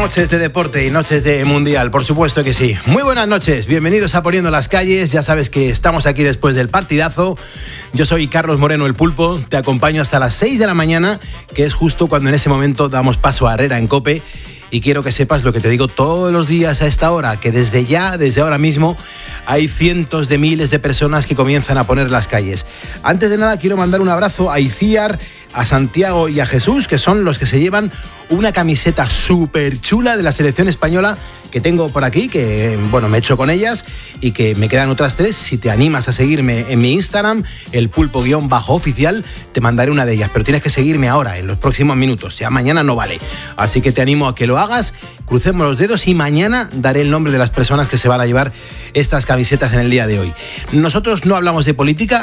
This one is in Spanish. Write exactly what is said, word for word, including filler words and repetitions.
Noches de deporte y noches de mundial, por supuesto que sí. Muy buenas noches, bienvenidos a Poniendo las Calles. Ya sabes que estamos aquí después del partidazo. Yo soy Carlos Moreno, el Pulpo. Te acompaño hasta las seis de la mañana, que es justo cuando en ese momento damos paso a Herrera en COPE. Y quiero que sepas lo que te digo todos los días a esta hora, que desde ya, desde ahora mismo, hay cientos de miles de personas que comienzan a poner las calles. Antes de nada, quiero mandar un abrazo a Iciar, a Santiago y a Jesús, que son los que se llevan una camiseta súper chula de la selección española que tengo por aquí, que bueno, me he hecho con ellas y que me quedan otras tres. Si te animas a seguirme en mi Instagram, el pulpo-oficial, te mandaré una de ellas, pero tienes que seguirme ahora, en los próximos minutos, ya mañana no vale. Así que te animo a que lo hagas, crucemos los dedos y mañana daré el nombre de las personas que se van a llevar estas camisetas en el día de hoy. Nosotros no hablamos de política,